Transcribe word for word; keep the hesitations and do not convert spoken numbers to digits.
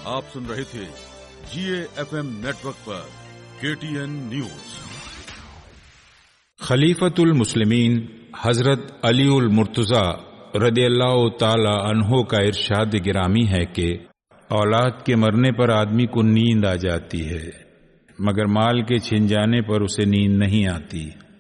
आप सुन रहे थे जीए एफएम नेटवर्क पर केटीएन न्यूज। खलीफतुल मुस्लिमीन हजरत अली उल मुर्तजा रदियल्लाहु ताला अन्हो का इरशाद गिरामी है कि औलाद के मरने पर आदमी को नींद आ जाती है, मगर माल के छिन जाने पर उसे नींद नहीं आती।